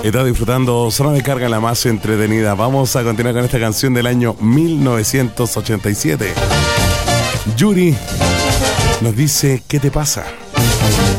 Está disfrutando Zona de Carga, la más entretenida. Vamos a continuar con esta canción del año 1987. Yuri nos dice: ¿qué te pasa?